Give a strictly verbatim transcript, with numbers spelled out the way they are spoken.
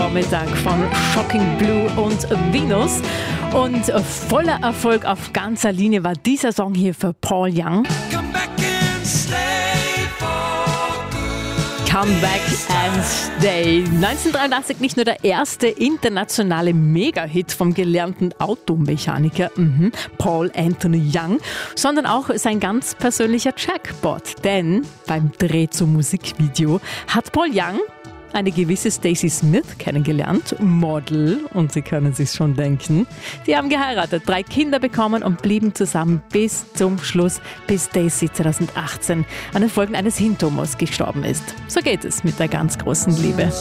Vormittag von Shocking Blue und Venus. Und voller Erfolg auf ganzer Linie war dieser Song hier für Paul Young. Come back and stay for good. Come back and stay. neunzehnhundertdreiundachtzig nicht nur der erste internationale Mega-Hit vom gelernten Automechaniker mhm, Paul Anthony Young, sondern auch sein ganz persönlicher Jackpot. Denn beim Dreh zum Musikvideo hat Paul Young eine gewisse Stacey Smith kennengelernt, Model, und Sie können sich schon denken. Die haben geheiratet, drei Kinder bekommen und blieben zusammen bis zum Schluss, bis Stacey zweitausendachtzehn an den Folgen eines Hirntumors gestorben ist. So geht es mit der ganz großen Liebe.